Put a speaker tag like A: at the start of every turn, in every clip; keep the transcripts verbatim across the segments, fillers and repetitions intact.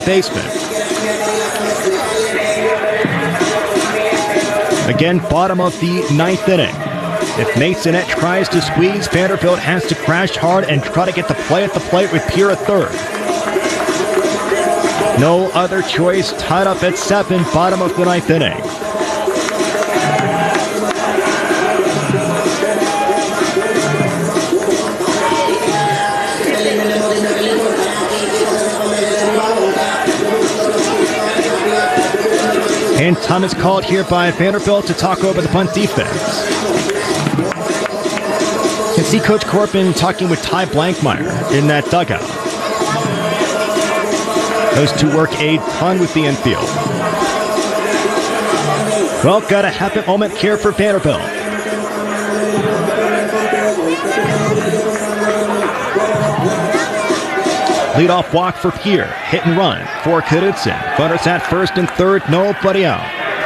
A: baseman. Again, bottom of the ninth inning. If Masonette tries to squeeze, Vanderbilt has to crash hard and try to get the play at the plate with Pierre at third. No other choice, tied up at seven, bottom of the ninth inning. And time is called here by Vanderbilt to talk over the punt defense. You can see Coach Corbin talking with Ty Blankmeyer in that dugout. Those two work a ton with the infield. Well, got a happy moment here for Vanderbilt. Leadoff walk for Pierre. Hit and run for Knudsen. Runners at first and third, nobody out.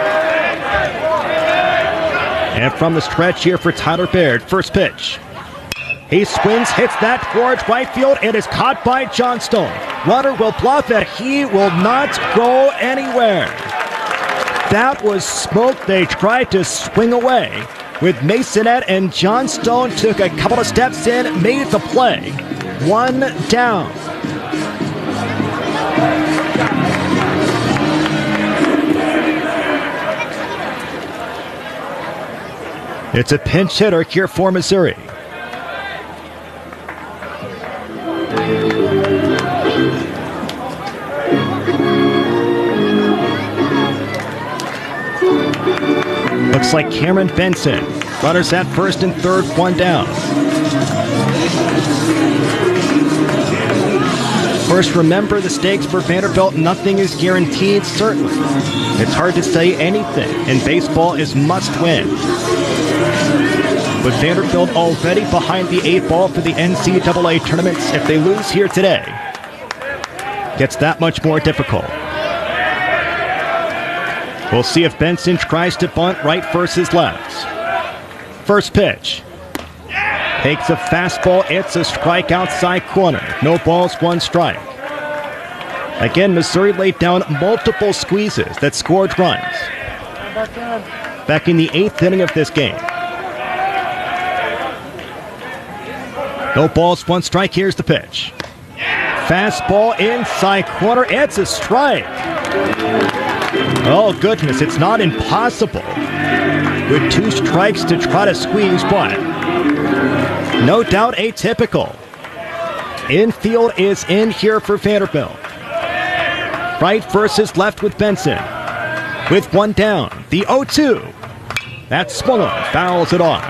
A: And from the stretch here for Tyler Baird, first pitch. He swings, hits that towards right field. It is caught by Johnstone. Runner will bluff it. He will not go anywhere. That was smoke. They tried to swing away with Masonette, and Johnstone took a couple of steps in, made the play. One down. It's a pinch hitter here for Missouri. Looks like Cameron Benson. Runners at first and third, one down. First, remember the stakes for Vanderbilt. Nothing is guaranteed, certainly. It's hard to say anything, and baseball is must win. But Vanderbilt already behind the eight ball for the N C double A tournaments. If they lose here today, gets that much more difficult. We'll see if Benson tries to bunt right versus left. First pitch. Takes a fastball. It's a strike outside corner. No balls, one strike. Again, Missouri laid down multiple squeezes that scored runs. Back in the eighth inning of this game. No balls, one strike. Here's the pitch. Fastball inside corner. It's a strike. Oh, goodness. It's not impossible. With two strikes to try to squeeze, but no doubt atypical. Infield is in here for Vanderbilt. Right versus left with Benson. With one down. The oh two. That's swung on. Fouls it off.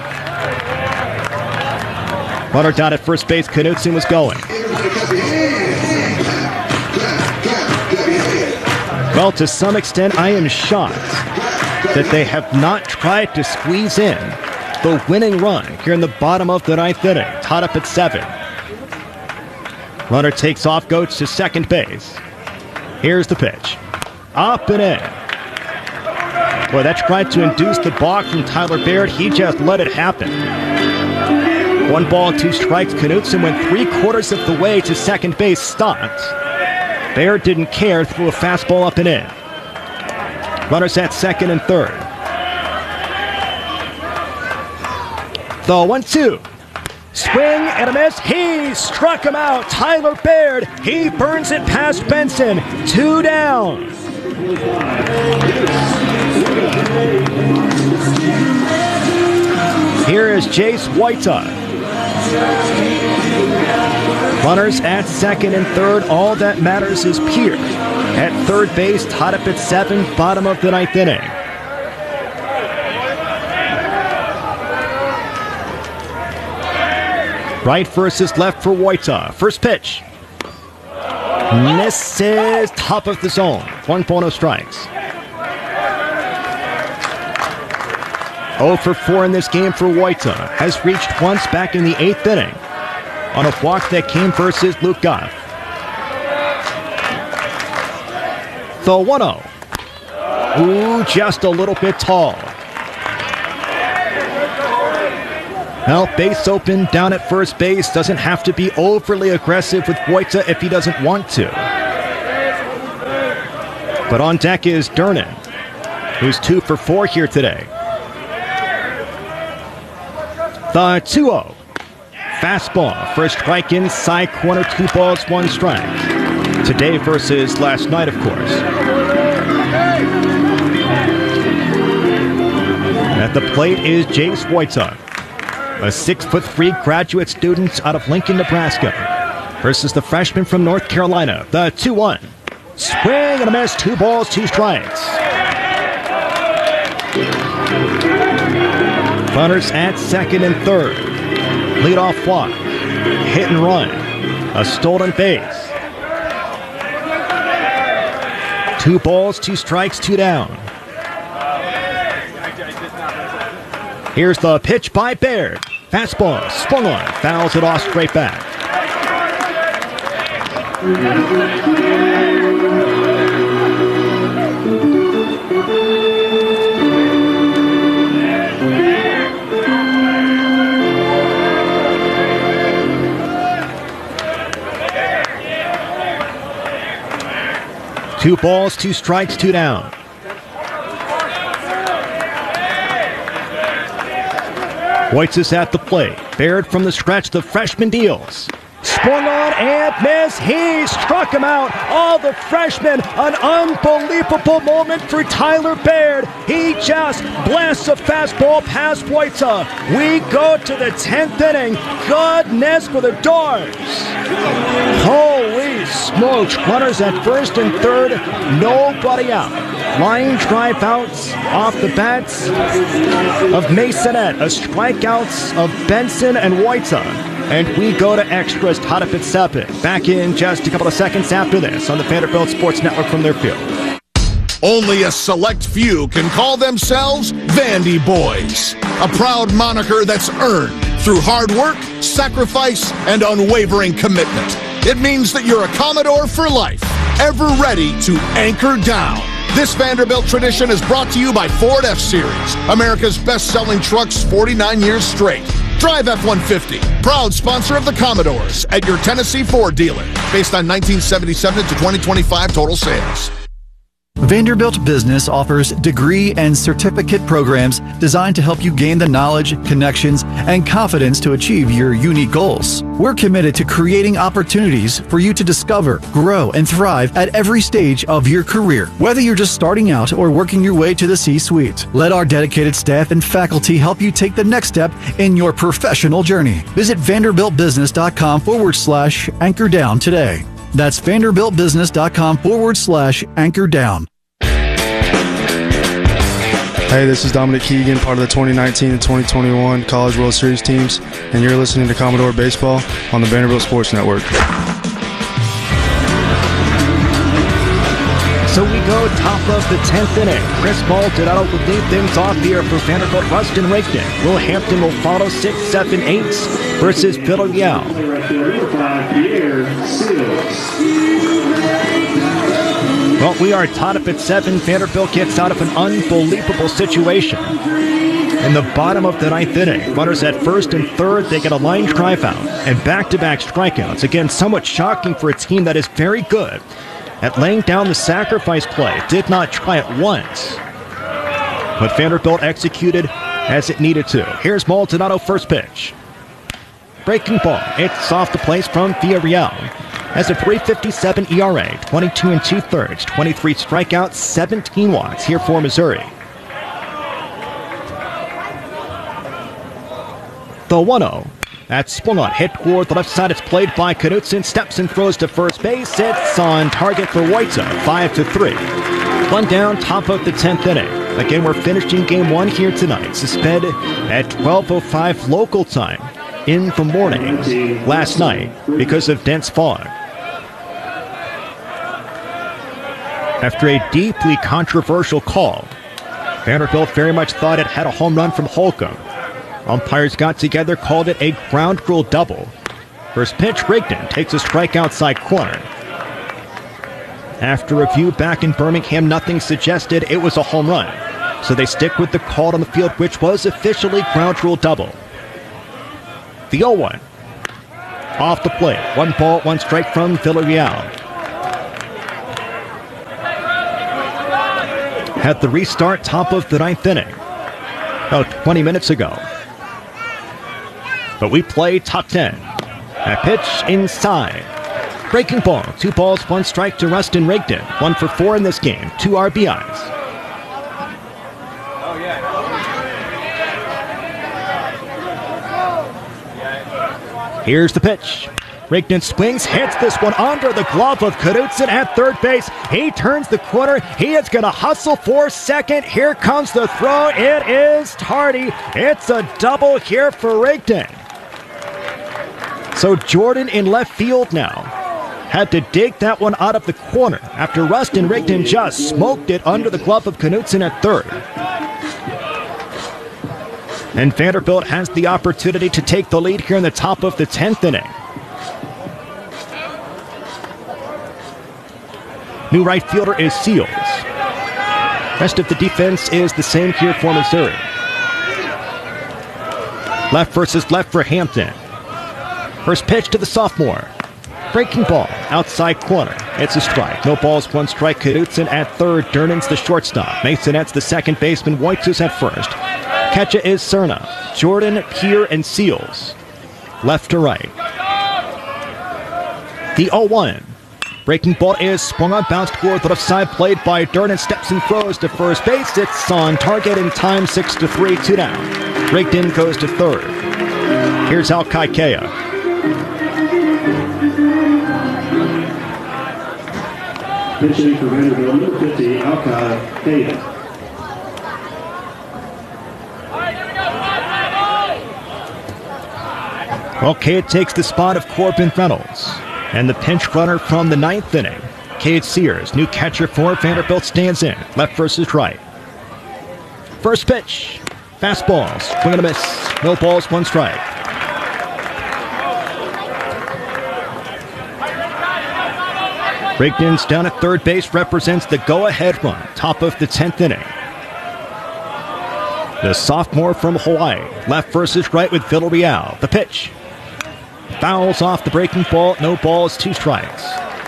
A: Runner down at first base. Knudsen was going. Well, to some extent, I am shocked that they have not tried to squeeze in the winning run here in the bottom of the ninth inning. Tied up at seven. Runner takes off, goes to second base. Here's the pitch. Up and in. Boy, that tried to induce the balk from Tyler Baird. He just let it happen. One ball, two strikes. Knudsen went three quarters of the way to second base, stopped. Baird didn't care, threw a fastball up and in. Runners at second and third. The one two. Swing and a miss. He struck him out. Tyler Baird. He burns it past Benson. Two down. Here is Jace Whitea. Runners at second and third. All that matters is Pierre at third base, tied up at seven, bottom of the ninth inning. Right versus left for Whitea. First pitch. Misses, top of the zone. One ball, no strikes. oh for four in this game for Whitea. Has reached once back in the eighth inning on a walk that came versus Luke Goff. The one oh. Ooh, just a little bit tall. Well, base open down at first base. Doesn't have to be overly aggressive with Whitea if he doesn't want to. But on deck is Durnan, who's two for four here today. The two oh. Fastball for a strike inside corner, two balls, one strike. Today versus last night, of course. At the plate is Jace Wojta, a six foot three graduate student out of Lincoln, Nebraska, versus the freshman from North Carolina. The two one. Swing and a miss, two balls, two strikes. Runners at second and third. Leadoff walk, hit and run, a stolen base. Two balls, two strikes, two down. Here's the pitch by Baird. Fastball, swung on, fouls it off straight back. Two balls, two strikes, two down. Wojta's at the plate. Baird from the stretch, the freshman deals. Swung on and missed. He struck him out. Oh, the freshman, an unbelievable moment for Tyler Baird. He just blasts a fastball past Wojta. We go to the tenth inning. Goodness for the Doors. Holy smokes. Runners at first and third. Nobody out. Line drive outs off the bats of Masonette. A strikeouts of Benson and Wojta. And we go to extras, tied up at seven. Back in just a couple of seconds after this on the Vanderbilt Sports Network from their field.
B: Only a select few can call themselves Vandy Boys, a proud moniker that's earned through hard work, sacrifice, and unwavering commitment. It means that you're a Commodore for life, ever ready to anchor down. This Vanderbilt tradition is brought to you by Ford F-Series, America's best-selling trucks forty-nine years straight. Drive F one fifty, proud sponsor of the Commodores at your Tennessee Ford dealer, based on nineteen seventy-seven to twenty twenty-five total sales.
C: Vanderbilt Business offers degree and certificate programs designed to help you gain the knowledge, connections, and confidence to achieve your unique goals. We're committed to creating opportunities for you to discover, grow, and thrive at every stage of your career, whether you're just starting out or working your way to the C-suite. Let our dedicated staff and faculty help you take the next step in your professional journey. Visit vanderbiltbusiness.com forward slash anchor down today. That's vanderbiltbusiness.com forward slash anchor down.
D: Hey, this is Dominic Keegan, part of the twenty nineteen and twenty twenty-one College World Series teams, and you're listening to Commodore Baseball on the Vanderbilt Sports Network.
A: So we go top of the tenth inning. Chris Maldonado will lead things off here for Vanderbilt. Rustin Rigdon. Will Hampton will follow six, seven, eight versus Villarreal. Well, we are tied up at seven. Vanderbilt gets out of an unbelievable situation. In the bottom of the ninth inning, runners at first and third, they get a line drive out and back-to-back strikeouts. Again, somewhat shocking for a team that is very good at laying down the sacrifice play. Did not try it once, but Vanderbilt executed as it needed to. Here's Maldonado, first pitch. Breaking ball. It's off the place from Villarreal. Has a three fifty-seven E R A, twenty-two and two-thirds, twenty-three strikeouts, seventeen walks here for Missouri. The one oh. That's swung on, hit toward the left side. It's played by Knutson. Steps and throws to first base. It's on target for Wojta, five to three. One down, top of the tenth inning. Again, we're finishing game one here tonight. Suspended at twelve oh five local time in the morning last night because of dense fog. After a deeply controversial call, Vanderbilt very much thought it had a home run from Holcomb. Umpires got together, called it a ground rule double. First pitch, Rigdon takes a strike outside corner. After review back in Birmingham, nothing suggested it was a home run. So they stick with the call on the field, which was officially ground rule double. The oh one. Off the plate. One ball, one strike from Villarreal. had the restart top of the ninth inning about twenty minutes ago. But we play top ten. A pitch inside. Breaking ball. Two balls, one strike to Rustin Rigdon. One for four in this game. Two R B Is.
E: Oh, yeah.
A: Here's the pitch. Rigdon swings, hits this one under the glove of Knutson at third base. He turns the corner. He is going to hustle for second. Here comes the throw. It is tardy. It's a double here for Rigdon. So Jordan in left field now had to dig that one out of the corner after Rustin Rigdon just smoked it under the glove of Knutson at third. And Vanderbilt has the opportunity to take the lead here in the top of the tenth inning. New right fielder is Seals. Rest of the defense is the same here for Missouri. Left versus left for Hampton. First pitch to the sophomore. Breaking ball, outside corner. It's a strike. No balls, one strike. Knutson at third. Durnan's the shortstop. Masonette's the second baseman. Wojciech's at first. Catcher is Cerna. Jordan, Peer, and Seals. Left to right. The oh one. Breaking ball is swung on, bounced toward the left side, played by Durnan. Steps and throws to first base. It's on target in time, six to three, two down. Rigdon goes to third. Here's Al Kaikea.
F: Pitching for Vanderbilt, number fifty, Al Kaikea.
A: Well, Cade takes the spot of Corbin Reynolds. And the pinch runner from the ninth inning, Cade Sears, new catcher for Vanderbilt, stands in. Left versus right. First pitch. Fastball. Swing and a miss. No balls, one strike. Rigdon's down at third base, represents the go-ahead run. Top of the tenth inning. The sophomore from Hawaii. Left versus right with Villarreal. The pitch. Fouls off the breaking ball. No balls, two strikes.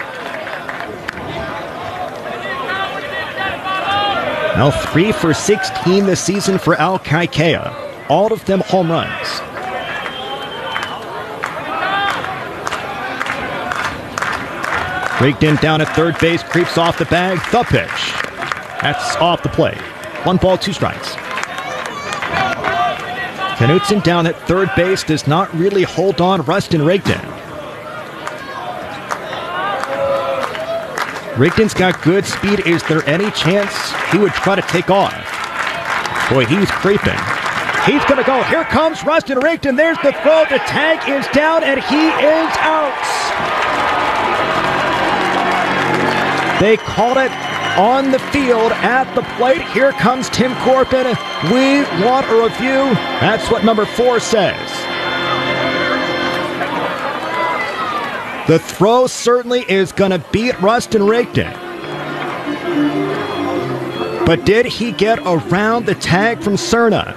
A: Now three for sixteen this season for Al Kaikea. All of them home runs. Rigdon down at third base, creeps off the bag. The pitch. That's off the plate. One ball, two strikes. Knutson down at third base does not really hold on Rustin Rigdon. Rigdon's got good speed. Is there any chance he would try to take off? Boy, he's creeping. He's going to go. Here comes Rustin Rigdon. There's the throw. The tag is down, and he is out. They called it on the field at the plate. Here comes Tim Corbin. We want a review. That's what number four says. The throw certainly is going to beat Rustin Rigdon. But did he get around the tag from Cerna?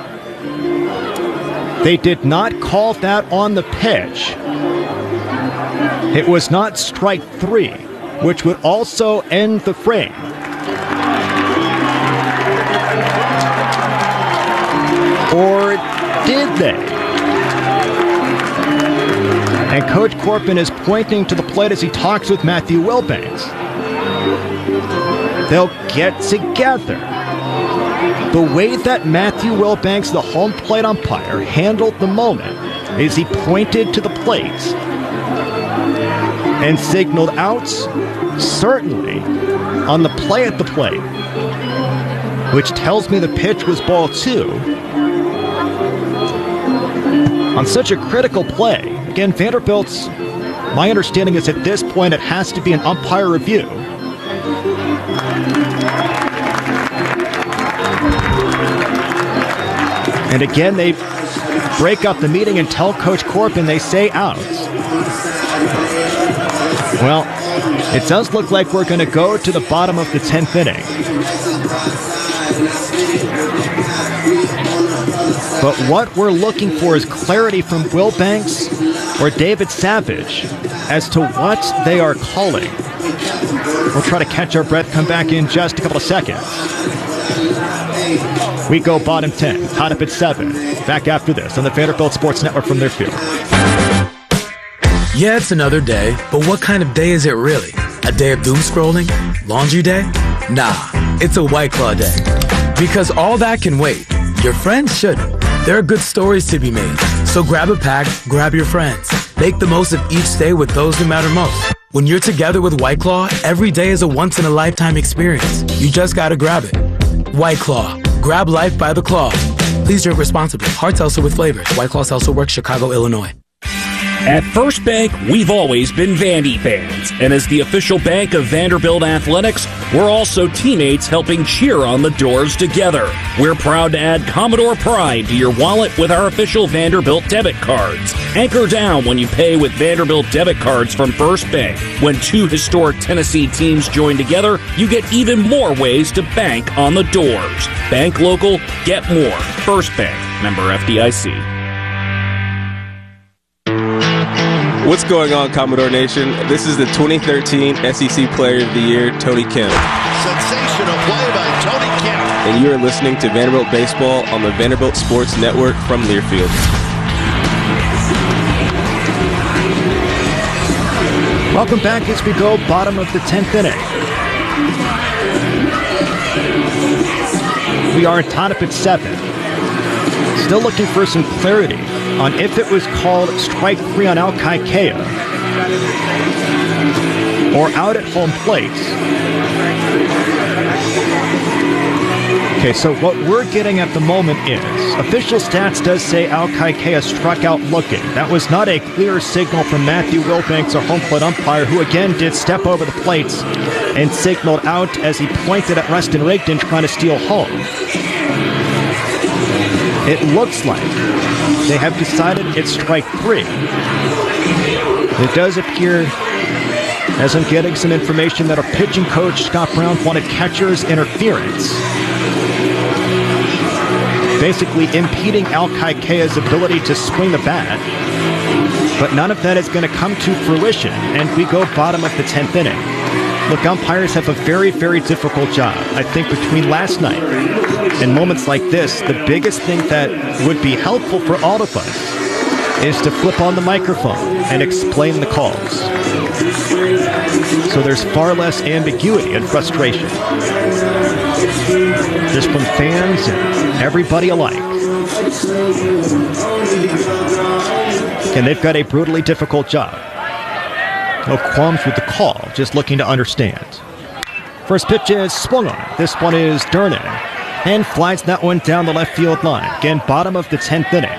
A: They did not call that on the pitch. It was not strike three, which would also end the frame. Or did they? And Coach Corbin is pointing to the plate as he talks with Matthew Wilbanks. They'll get together. The way that Matthew Wilbanks, the home plate umpire, handled the moment is he pointed to the plate and signaled outs, certainly, on the play at the plate, which tells me the pitch was ball two. On such a critical play, again, Vanderbilt's, my understanding is at this point it has to be an umpire review. And again, they break up the meeting and tell Coach Corbin they say out. Well, it does look like we're going to go to the bottom of the tenth inning. But what we're looking for is clarity from Wilbanks or David Savage as to what they are calling. We'll try to catch our breath, come back in just a couple of seconds. We go bottom ten, tied up at seven. Back after this on the Vanderbilt Sports Network from Learfield.
E: Yeah, it's another day, but what kind of day is it really? A day of doom scrolling? Laundry day? Nah, it's a White Claw day. Because all that can wait. Your friends shouldn't. There are good stories to be made. So grab a pack, grab your friends. Make the most of each day with those who matter most. When you're together with White Claw, every day is a once-in-a-lifetime experience. You just gotta grab it. White Claw. Grab life by the claw. Please drink responsibly. Hard seltzer with flavors. White Claw Seltzer Works, Chicago, Illinois.
G: At First Bank, we've always been Vandy fans, and as the official bank of Vanderbilt Athletics, we're also teammates helping cheer on the Doors together. We're proud to add Commodore Pride to your wallet with our official Vanderbilt debit cards. Anchor down when you pay with Vanderbilt debit cards from First Bank. When two historic Tennessee teams join together, you get even more ways to bank on the Doors. Bank local, get more. First Bank, member F D I C.
H: What's going on, Commodore Nation? This is the twenty thirteen S E C Player of the Year, Tony Kemp.
B: Sensational play by Tony Kemp.
H: And you are listening to Vanderbilt Baseball on the Vanderbilt Sports Network from Learfield.
A: Welcome back as we go bottom of the tenth inning. We are tied up at seven. Still looking for some clarity on if it was called strike three on Al Kaikea or out at home plate. Okay, so what we're getting at the moment is official stats does say Al Kaikea struck out looking. That was not a clear signal from Matthew Wilbanks, our home plate umpire, who again did step over the plates and signaled out as he pointed at Rustin Rigdon trying to steal home. It looks like they have decided it's strike three. It does appear, as I'm getting some information, that our pitching coach, Scott Brown, wanted catcher's interference, basically impeding Al Kaikea's ability to swing the bat. But none of that is going to come to fruition, and we go bottom of the tenth inning. Look, umpires have a very, very difficult job. I think between last night and moments like this, the biggest thing that would be helpful for all of us is to flip on the microphone and explain the calls. So there's far less ambiguity and frustration, just from fans and everybody alike. And they've got a brutally difficult job. No qualms with the call, just looking to understand. First pitch is swung on. This one is Durnan, and flies that one down the left field line. Again, bottom of the tenth inning.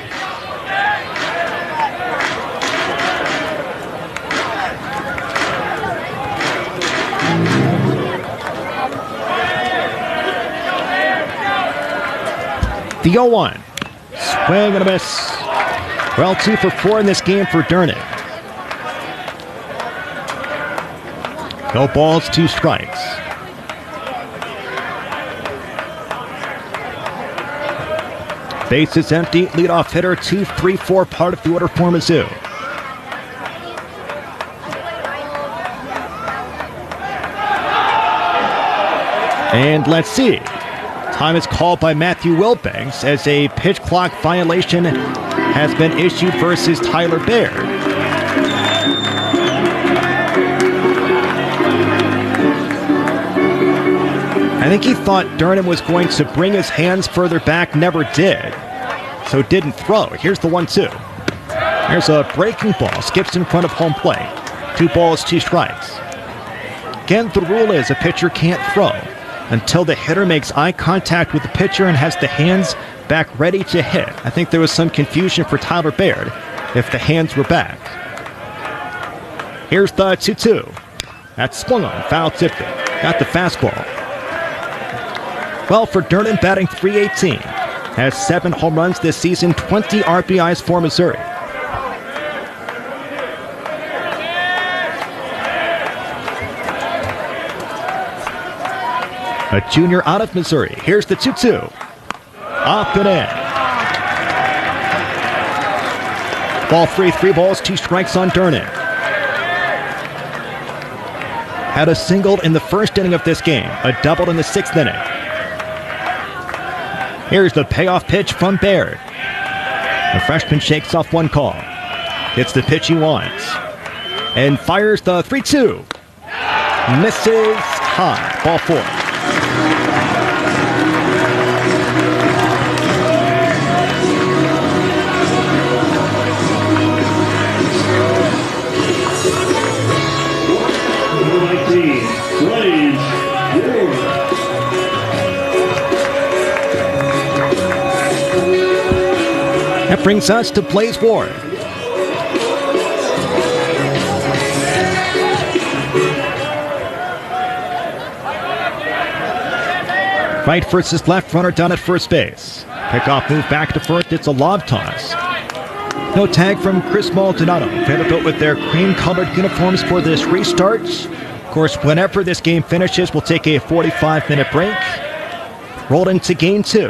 A: The oh one. Swing and a miss. Well, two for four in this game for Durnan. No balls, two strikes. Base is empty. Leadoff hitter, two three four, part of the order for Mizzou. And let's see. Time is called by Matthew Wilbanks as a pitch clock violation has been issued versus Tyler Baird. I think he thought Durnan was going to bring his hands further back, never did, so didn't throw. Here's the one two. There's a breaking ball, skips in front of home plate. Two balls, two strikes. Again, the rule is a pitcher can't throw until the hitter makes eye contact with the pitcher and has the hands back ready to hit. I think there was some confusion for Tyler Baird if the hands were back. Here's the two two. That's swung on, foul tipped it. Got the fastball. Well, for Durnan, batting three eighteen, has seven home runs this season, twenty R B Is for Missouri. A junior out of Missouri. Here's the two two. Up and in. Ball three, three balls, two strikes on Durnin. Had a single in the first inning of this game, a double in the sixth inning. Here's the payoff pitch from Baird. The freshman shakes off one call. It's the pitch he wants. And fires the three two. Misses high. Ball four. That brings us to Blaze Ward. Right versus left, runner down at first base. Pickoff move back to first, it's a lob toss. No tag from Chris Maldonado. Vanderbilt with their cream-colored uniforms for this restart. Of course, whenever this game finishes, we'll take a forty-five minute break. Rolled into game two.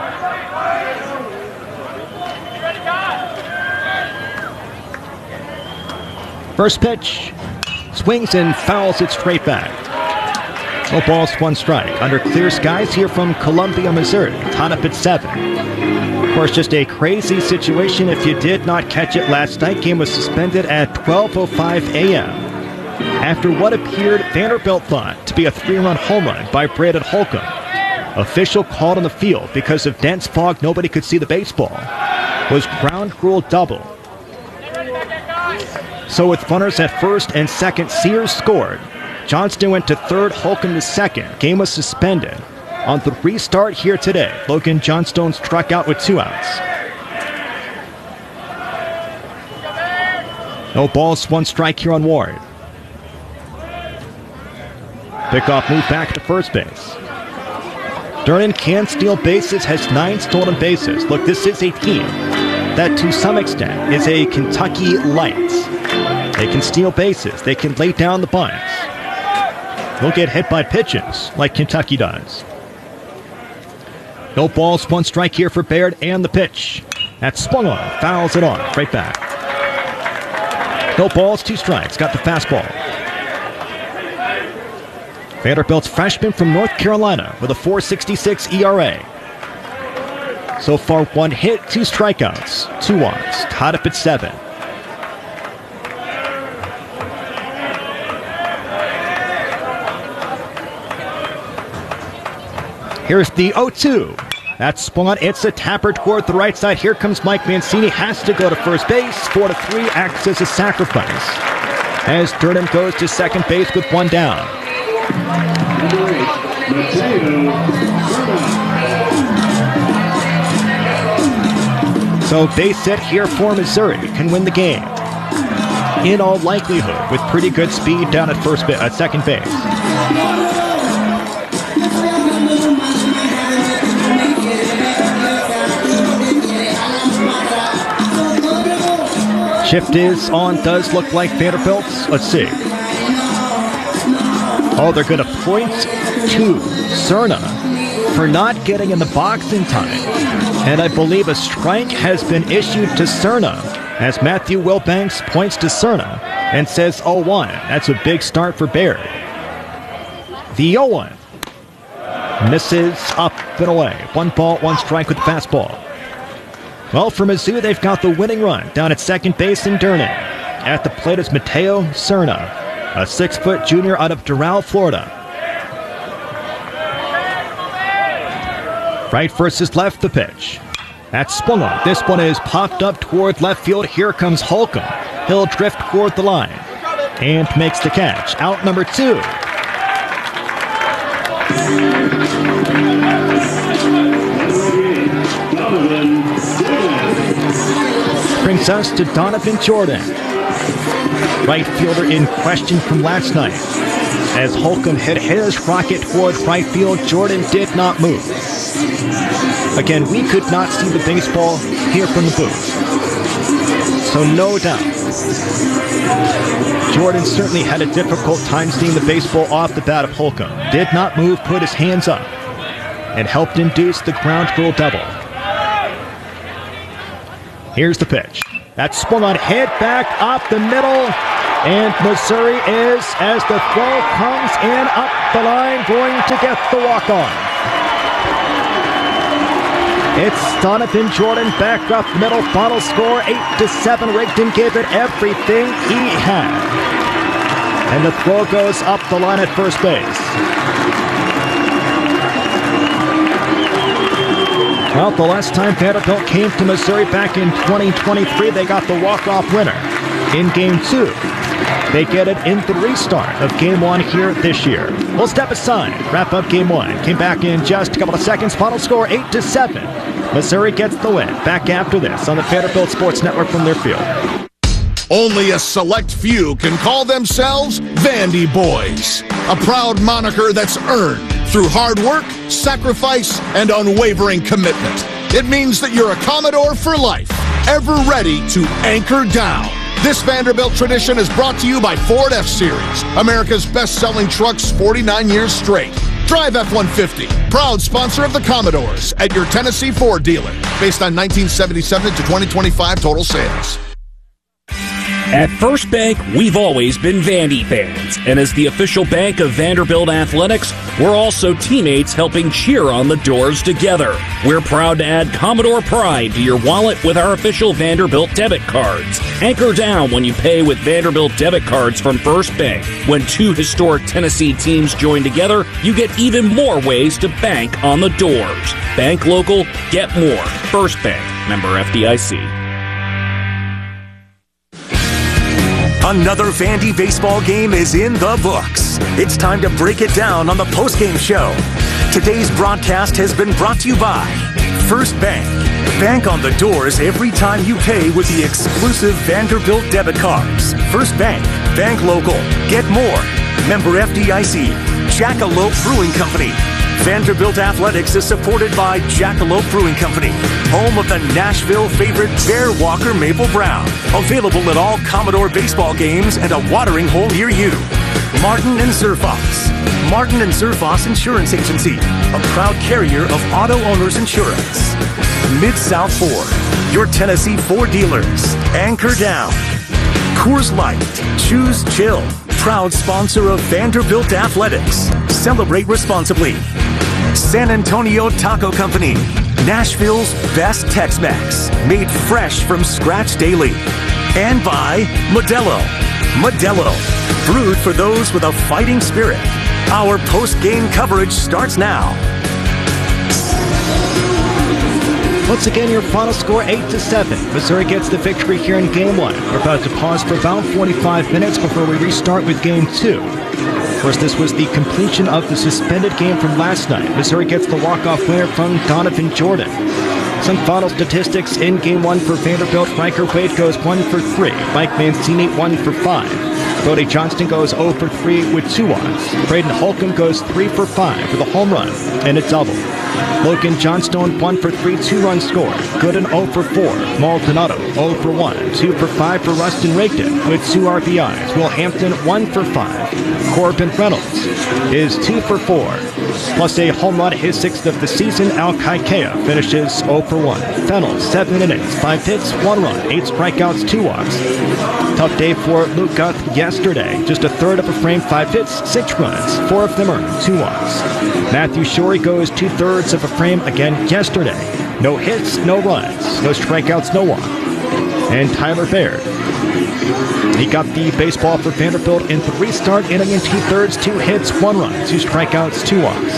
A: First pitch, swings and fouls it straight back. No balls, one strike. Under clear skies here from Columbia, Missouri. Tied up at seven. Of course, just a crazy situation. If you did not catch it last night, game was suspended at twelve oh five a.m. after what appeared, Vanderbilt thought, to be a three-run home run by Braden Holcomb. Official called on the field because of dense fog, nobody could see the baseball. Was ground rule double. So with runners at first and second, Sears scored. Johnston went to third, Holcomb to second. Game was suspended. On the restart here today, Logan Johnstone struck out with two outs. No balls, one strike here on Ward. Pickoff move back to first base. Durnin can steal bases, has nine stolen bases. Look, this is a team that to some extent is a Kentucky light. They can steal bases. They can lay down the bunts. They'll get hit by pitches like Kentucky does. No balls, one strike here for Baird, and the pitch. That's swung on, fouls it off, right back. No balls, two strikes, got the fastball. Vanderbilt's freshman from North Carolina with a four sixty-six E R A. So far, one hit, two strikeouts, two walks, tied up at seven. Here's the oh two. That's swung on. It's a tapper toward the right side. Here comes Mike Mancini. Has to go to first base. Four to three acts as a sacrifice. As Durnin goes to second base with one down. So base hit here for Missouri can win the game. In all likelihood, with pretty good speed down at first base, at second base. Shift is on, does look like Vanderbilt's. Let's see. Oh, they're going to point to Cerna for not getting in the box in time. And I believe a strike has been issued to Cerna as Matthew Wilbanks points to Cerna and says oh one. That's a big start for Baird. The oh one misses up and away. One ball, one strike with the fastball. Well, for Mizzou, they've got the winning run down at second base in Durnin. At the plate is Mateo Cerna, a six-foot junior out of Doral, Florida. Right versus left, the pitch. That's swung on. This one is popped up toward left field. Here comes Holcomb. He'll drift toward the line and makes the catch. Out number two. Brings us to Donovan Jordan. Right fielder in question from last night. As Holcomb hit his rocket toward right field, Jordan did not move. Again, we could not see the baseball here from the booth. So no doubt, Jordan certainly had a difficult time seeing the baseball off the bat of Holcomb. Did not move, put his hands up, and helped induce the ground rule double. Here's the pitch. That swung on hit back up the middle. And Missouri is, as the throw comes in up the line, going to get the walk-on. It's Donovan Jordan back up the middle. Final score eight to seven. Rigdon gave it everything he had. And the throw goes up the line at first base. Well, the last time Vanderbilt came to Missouri back in twenty twenty-three, they got the walk-off winner in game two. They get it in the restart of game one here this year. We'll step aside, wrap up game one. Came back in just a couple of seconds. Final score eight to seven. Missouri gets the win. Back after this on the Vanderbilt Sports Network from their field.
B: Only a select few can call themselves Vandy Boys, a proud moniker that's earned through hard work, sacrifice, and unwavering commitment. It means that you're a Commodore for life, ever ready to anchor down. This Vanderbilt tradition is brought to you by Ford F-Series, America's best-selling trucks forty-nine years straight. Drive F one fifty, proud sponsor of the Commodores, at your Tennessee Ford dealer, based on nineteen seventy-seven to twenty twenty-five total sales.
G: At First Bank, we've always been Vandy fans, and as the official bank of Vanderbilt Athletics, we're also teammates helping cheer on the Doors together. We're proud to add Commodore Pride to your wallet with our official Vanderbilt debit cards. Anchor down when you pay with Vanderbilt debit cards from First Bank. When two historic Tennessee teams join together, you get even more ways to bank on the Doors. Bank local, get more. First Bank, member F D I C.
I: Another Vandy baseball game is in the books. It's time to break it down on the postgame show. Today's broadcast has been brought to you by First Bank. Bank on the Doors every time you pay with the exclusive Vanderbilt debit cards. First Bank. Bank local. Get more. Member F D I C. Jackalope Brewing Company. Vanderbilt Athletics is supported by Jackalope Brewing Company, home of the Nashville favorite Bear Walker Maple Brown. Available at all Commodore baseball games and a watering hole near you. Martin and Zerfoss. Martin and Zerfoss Insurance Agency, a proud carrier of auto owners insurance. Mid-South Ford, your Tennessee Ford dealers. Anchor down. Coors Light, choose chill. Proud sponsor of Vanderbilt Athletics. Celebrate responsibly. San Antonio Taco Company, Nashville's best Tex-Mex, made fresh from scratch daily. And by Modelo. Modelo, brewed for those with a fighting spirit. Our post-game coverage starts now.
A: Once again, your final score eight to seven. Missouri gets the victory here in game one. We're about to pause for about forty-five minutes before we restart with game two. Of course, this was the completion of the suspended game from last night. Missouri gets the walk-off winner from Donovan Jordan. Some final statistics in game one for Vanderbilt. Riker Wade goes one for three. Mike Mancini one for five. Bodie Johnston goes zero for three with two walks. Braden Holcomb goes three for five with a home run and a double. Logan Johnstone one for three, two-run score. Gooden zero for four. Maldonado zero for one. two for five for Rustin Rigdon with two R B Is. Will Hampton one for five. Corbin Reynolds is two for four. Plus a home run, his sixth of the season. Al Kaikea finishes zero for one. Fennell, seven innings, five hits, one run, eight strikeouts, two walks. Tough day for Luke Guth yesterday. Just a third of a frame, five hits, six runs. Four of them earned, two walks. Matthew Shorey goes two-thirds of a frame again yesterday. No hits, no runs, no strikeouts, no walk. And Tyler Baird, he got the baseball for Vanderbilt in the restart inning in two-thirds, two hits, one run, two strikeouts, two walks.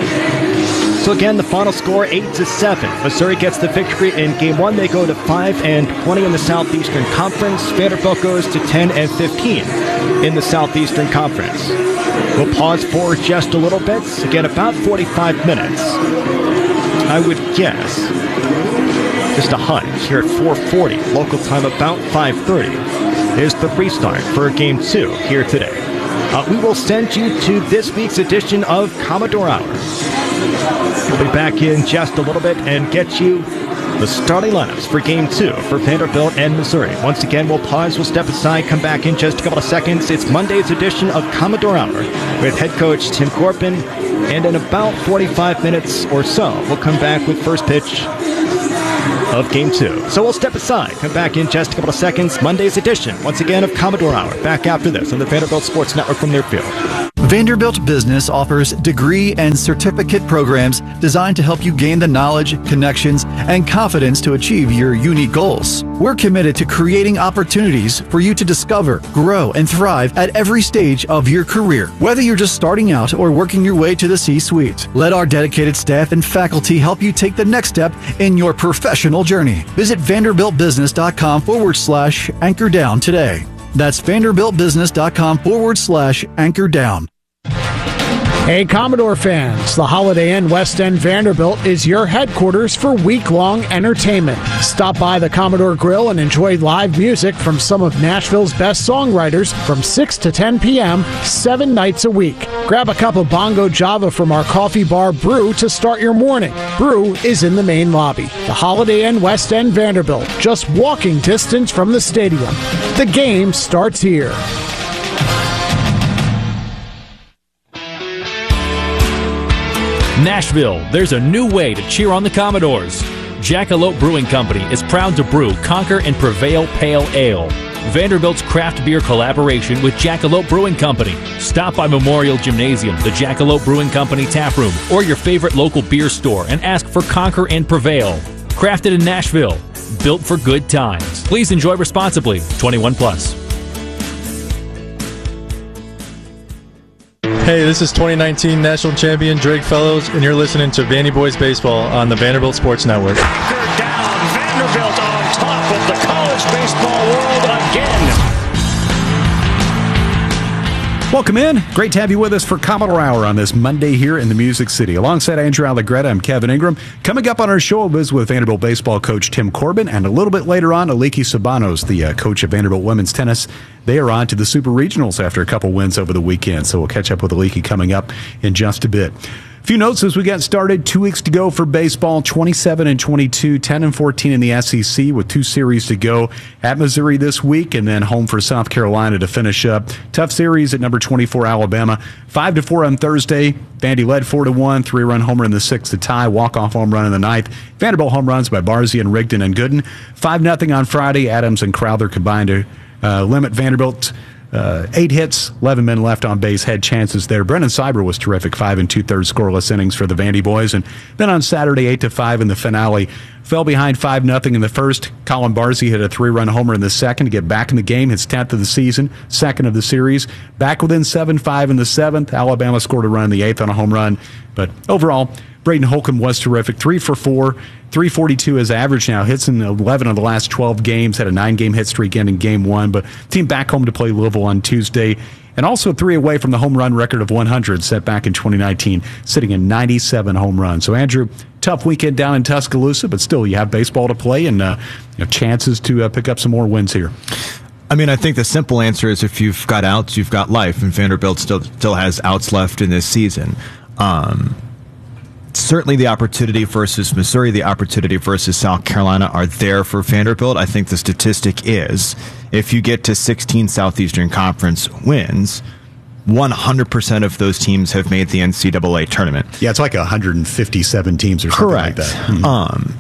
A: So again, the final score eight to seven. Missouri gets the victory in game one. They go to five and twenty in the Southeastern Conference. Vanderbilt goes to ten and fifteen in the Southeastern Conference. We'll pause for just a little bit. Again, about forty-five minutes. I would guess, just a hunch, here at four forty, local time about five thirty, is the restart for game two here today. Uh, we will send you to this week's edition of Commodore Hour. We'll be back in just a little bit and get you the starting lineups for game two for Vanderbilt and Missouri. Once again, we'll pause, we'll step aside, come back in just a couple of seconds. It's Monday's edition of Commodore Hour with head coach Tim Corbin. And in about forty-five minutes or so, we'll come back with first pitch of Game two. So we'll step aside, come back in just a couple of seconds. Monday's edition, once again, of Commodore Hour. Back after this on the Vanderbilt Sports Network from their field.
C: Vanderbilt Business offers degree and certificate programs designed to help you gain the knowledge, connections, and confidence to achieve your unique goals. We're committed to creating opportunities for you to discover, grow, and thrive at every stage of your career. Whether you're just starting out or working your way to the C-suite, let our dedicated staff and faculty help you take the next step in your professional journey. Visit vanderbiltbusiness.com forward slash anchor down today. That's vanderbiltbusiness.com forward slash anchor down.
J: Hey, Commodore fans, the Holiday Inn West End Vanderbilt is your headquarters for week-long entertainment. Stop by the Commodore Grill and enjoy live music from some of Nashville's best songwriters from six to ten p.m., seven nights a week. Grab a cup of Bongo Java from our coffee bar Brew to start your morning. Brew is in the main lobby. The Holiday Inn West End Vanderbilt, just walking distance from the stadium. The game starts here.
K: Nashville, there's a new way to cheer on the Commodores. Jackalope Brewing Company is proud to brew Conquer and Prevail Pale Ale, Vanderbilt's craft beer collaboration with Jackalope Brewing Company. Stop by Memorial Gymnasium, the Jackalope Brewing Company tap room, or your favorite local beer store and ask for Conquer and Prevail. Crafted in Nashville, built for good times. Please enjoy responsibly. twenty-one plus.
L: Hey, this is twenty nineteen national champion Drake Fellows, and you're listening to Vandy Boys Baseball on the Vanderbilt Sports Network.
M: Down, Vanderbilt on top of the college baseball world again.
N: Welcome in. Great to have you with us for Commodore Hour on this Monday here in the Music City. Alongside Andrew Allegretta, I'm Kevin Ingram. Coming up on our show, we'll visit with Vanderbilt baseball coach Tim Corbin, and a little bit later on, Aliki Sabanos, the uh, coach of Vanderbilt women's tennis. They are on to the Super Regionals after a couple wins over the weekend, so we'll catch up with Aliki coming up in just a bit. A few notes as we get started. Two weeks to go for baseball, twenty-seven and twenty-two, ten and fourteen in the S E C with two series to go at Missouri this week and then home for South Carolina to finish up. Tough series at number twenty-four, Alabama. five to four on Thursday. Vandy led four to one, three-run homer in the sixth to tie, walk-off home run in the ninth. Vanderbilt home runs by Barzia and Rigdon and Gooden. five nothing on Friday. Adams and Crowther combined to uh, limit Vanderbilt. Uh, eight hits, eleven men left on base, had chances there. Brennan Cyber was terrific, five and two-thirds scoreless innings for the Vandy boys. And then on Saturday, eight to five in the finale, fell behind five nothing in the first. Colin Barzia hit a three-run homer in the second to get back in the game, his tenth of the season, second of the series. Back within seven five in the seventh. Alabama scored a run in the eighth on a home run. But overall, Braden Holcomb was terrific, three for four. three forty-two is average now. Hits in eleven of the last twelve games. Had a nine-game hit streak ending game one. But team back home to play Louisville on Tuesday. And also three away from the home run record of one hundred set back in twenty nineteen, sitting in ninety-seven home runs. So, Andrew, tough weekend down in Tuscaloosa, but still you have baseball to play and uh, you know, chances to uh, pick up some more wins here.
O: I mean, I think the simple answer is if you've got outs, you've got life. And Vanderbilt still, still has outs left in this season. Um Certainly the opportunity versus Missouri, the opportunity versus South Carolina are there for Vanderbilt. I think the statistic is if you get to sixteen Southeastern Conference wins, one hundred percent of those teams have made the N C double A tournament.
N: Yeah, it's like one hundred fifty-seven teams or something
O: Correct.
N: like that. Mm-hmm.
O: Um,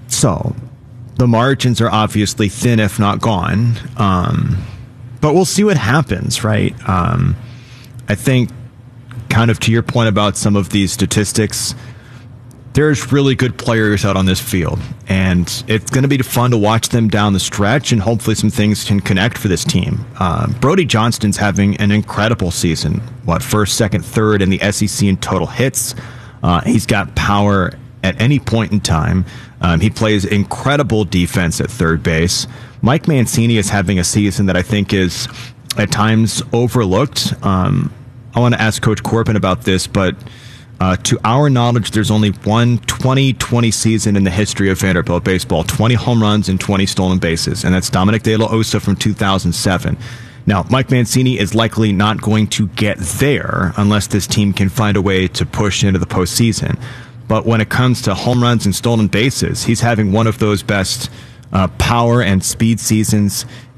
O: so the margins are obviously thin, if not gone. Um, but we'll see what happens, right? Um, I think kind of to your point about some of these statistics, there's really good players out on this field, and it's going to be fun to watch them down the stretch, and hopefully some things can connect for this team. Um, Brody Johnston's having an incredible season. What, first, second, third in the S E C in total hits. Uh, he's got power at any point in time. Um, he plays incredible defense at third base. Mike Mancini is having a season that I think is at times overlooked. Um, I want to ask Coach Corbin about this, but Uh, to our knowledge, there's only one twenty twenty season in the history of Vanderbilt baseball, twenty home runs and twenty stolen bases, and that's Dominic De La Osa from two thousand seven. Now, Mike Mancini is likely not going to get there unless this team can find a way to push into the postseason. But when it comes to home runs and stolen bases, he's having one of those best uh, power and speed seasons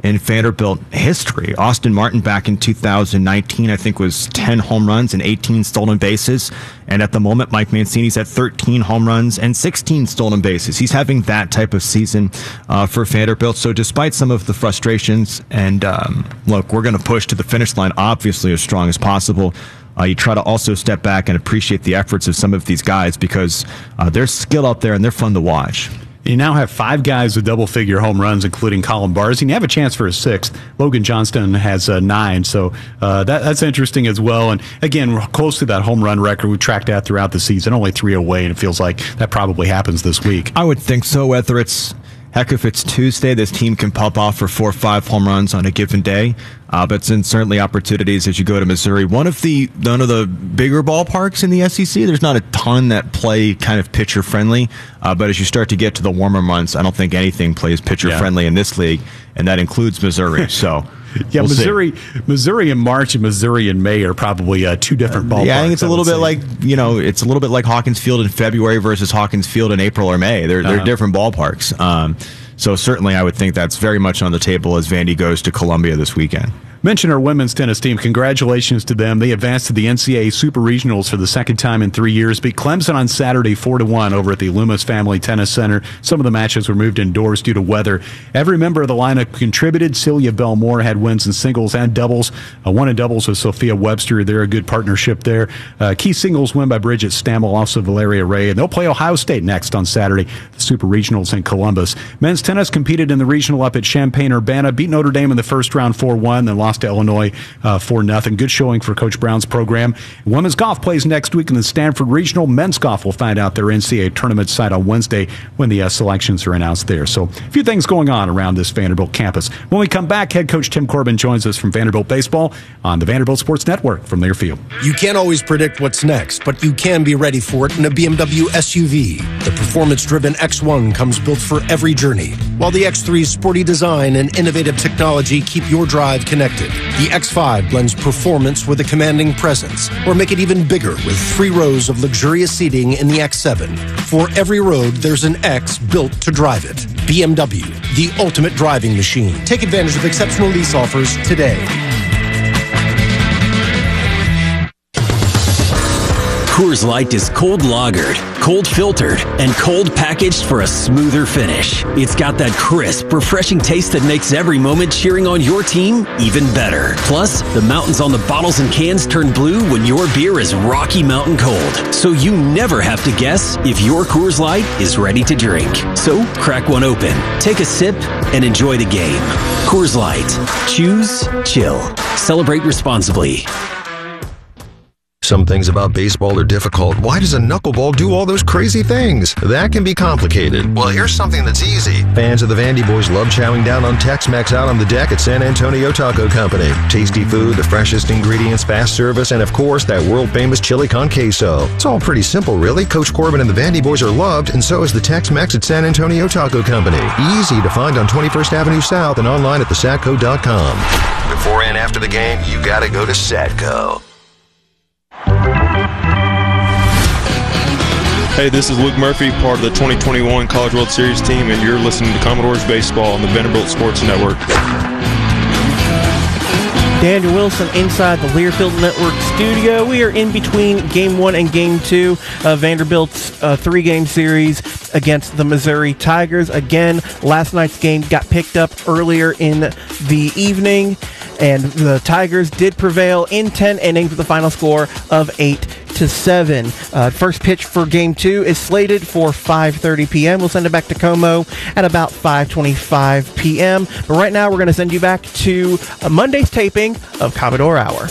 O: in Vanderbilt history. Austin Martin back in two thousand nineteen, I think, was ten home runs and eighteen stolen bases. And at the moment, Mike Mancini's at thirteen home runs and sixteen stolen bases. He's having that type of season uh, for Vanderbilt. So despite some of the frustrations, and um, look, we're going to push to the finish line, obviously, as strong as possible. Uh, you try to also step back and appreciate the efforts of some of these guys because uh, there's skill out there and they're fun to watch.
N: You now have five guys with double-figure home runs, including Colin Barzini. You have a chance for a sixth. Logan Johnston has uh, nine, so uh, that, that's interesting as well. And again, we're close to that home run record. We've tracked that throughout the season, only three away, and it feels like that probably happens this week.
O: I would think so, whether it's heck, if it's Tuesday, this team can pop off for four or five home runs on a given day. Uh, but it's certainly opportunities as you go to Missouri. One of the one of the bigger ballparks in the S E C. There's not a ton that play kind of pitcher friendly, uh, but as you start to get to the warmer months, I don't think anything plays pitcher yeah. friendly in this league, and that includes Missouri. So.
N: Yeah,
O: we'll
N: Missouri,
O: see.
N: Missouri in March and Missouri in May are probably uh, two different ballparks.
O: Yeah, I think it's a little bit
N: say.
O: like you know, it's a little bit like Hawkins Field in February versus Hawkins Field in April or May. They're they're uh-huh. different ballparks. Um, so certainly, I would think that's very much on the table as Vandy goes to Columbia this weekend.
N: Mention our women's tennis team. Congratulations to them. They advanced to the N C double A Super Regionals for the second time in three years. Beat Clemson on Saturday four to one over at the Loomis Family Tennis Center. Some of the matches were moved indoors due to weather. Every member of the lineup contributed. Celia Belmore had wins in singles and doubles. Uh, one in doubles with Sophia Webster. They're a good partnership there. Uh, key singles win by Bridget Stammel, also Valeria Ray. And they'll play Ohio State next on Saturday, the Super Regionals in Columbus. Men's tennis competed in the regional up at Champaign-Urbana. Beat Notre Dame in the first round four one, then lost to Illinois uh, four nothing. Good showing for Coach Brown's program. Women's golf plays next week in the Stanford Regional. Men's golf will find out their N C double A tournament site on Wednesday when the uh, selections are announced there. So a few things going on around this Vanderbilt campus. When we come back, head coach Tim Corbin joins us from Vanderbilt Baseball on the Vanderbilt Sports Network from Learfield.
P: You can't always predict what's next, but you can be ready for it in a B M W S U V. The performance-driven X one comes built for every journey, while the X three's sporty design and innovative technology keep your drive connected. The X five blends performance with a commanding presence, or make it even bigger with three rows of luxurious seating in the X seven. For every road, there's an X built to drive it. B M W, the ultimate driving machine. Take advantage of exceptional lease offers today.
Q: Coors Light is cold lagered, cold filtered, and cold packaged for a smoother finish. It's got that crisp, refreshing taste that makes every moment cheering on your team even better. Plus, the mountains on the bottles and cans turn blue when your beer is Rocky Mountain cold. So you never have to guess if your Coors Light is ready to drink. So crack one open, take a sip, and enjoy the game. Coors Light. Choose chill. Celebrate responsibly.
R: Some things about baseball are difficult. Why does a knuckleball do all those crazy things? That can be complicated. Well, here's something that's easy. Fans of the Vandy Boys love chowing down on Tex-Mex out on the deck at San Antonio Taco Company. Tasty food, the freshest ingredients, fast service, and of course, that world-famous chili con queso. It's all pretty simple, really. Coach Corbin and the Vandy Boys are loved, and so is the Tex-Mex at San Antonio Taco Company. Easy to find on twenty-first Avenue South and online at the satco dot com. Before and after the game, you gotta go to Satco.
S: Hey, this is Luke Murphy, part of the twenty twenty-one College World Series team, and you're listening to Commodores Baseball on the Vanderbilt Sports Network.
T: Daniel Wilson inside the Learfield Network studio. We are in between Game one and Game two of Vanderbilt's uh, three-game series against the Missouri Tigers. Again, last night's game got picked up earlier in the evening, and the Tigers did prevail in ten innings with a final score of eight to seven. Uh, first pitch for Game two is slated for five thirty p.m. We'll send it back to Como at about five twenty-five p.m. But right now, we're going to send you back to uh, Monday's taping of Commodore Hour.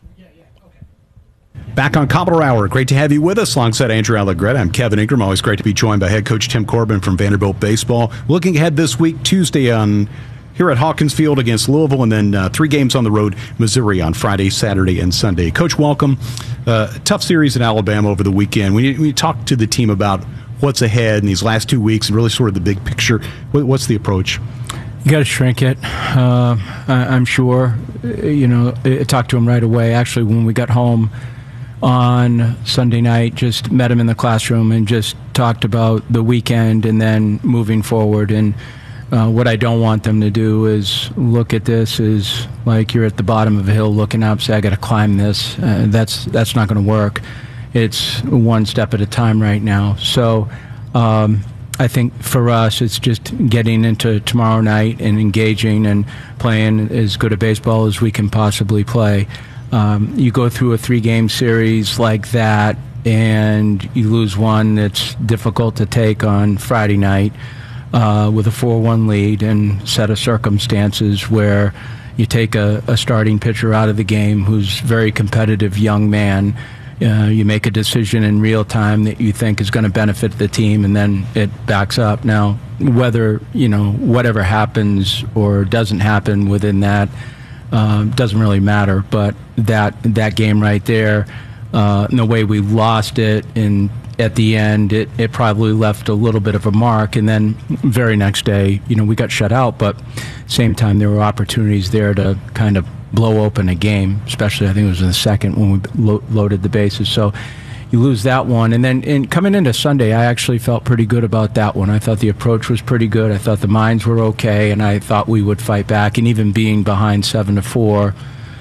N: Back on Commodore Hour. Great to have you with us alongside Andrew Allegretta. I'm Kevin Ingram. Always great to be joined by head coach Tim Corbin from Vanderbilt Baseball. Looking ahead this week, Tuesday on here at Hawkins Field against Louisville, and then uh, three games on the road, Missouri on Friday, Saturday, and Sunday. Coach, welcome. Uh, tough series in Alabama over the weekend. When you, when you talk to the team about what's ahead in these last two weeks and really sort of the big picture, what, what's the approach?
U: You got to shrink it. Uh, I, I'm sure. You know, I talked to him right away. Actually, when we got home on Sunday night, just met him in the classroom and just talked about the weekend and then moving forward. And Uh, what I don't want them to do is look at this as like you're at the bottom of a hill looking up, say, I got to climb this. Uh, that's that's not going to work. It's one step at a time right now. So um, I think for us, it's just getting into tomorrow night and engaging and playing as good a baseball as we can possibly play. Um, you go through a three-game series like that, and you lose one that's difficult to take on Friday night uh, with a four one lead and set of circumstances where you take a, a starting pitcher out of the game who's a very competitive young man. Uh, you make a decision in real time that you think is going to benefit the team, and then it backs up. Now, whether, you know, whatever happens or doesn't happen within that uh, doesn't really matter, but that that game right there, uh, and the way we lost it, and at the end, it, it probably left a little bit of a mark. And then very next day, you know, we got shut out, but same time there were opportunities there to kind of blow open a game, especially I think it was in the second when we lo- loaded the bases. So you lose that one. And then in coming into Sunday, I actually felt pretty good about that one. I thought the approach was pretty good. I thought the minds were okay, and I thought we would fight back. And even being behind seven to four,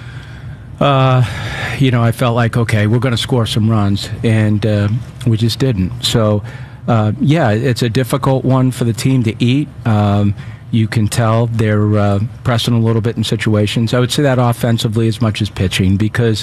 U: uh, you know, I felt like, okay, we're going to score some runs, and uh, we just didn't. So, uh, yeah, it's a difficult one for the team to eat. Um, You can tell they're uh, pressing a little bit in situations. I would say that offensively as much as pitching, because,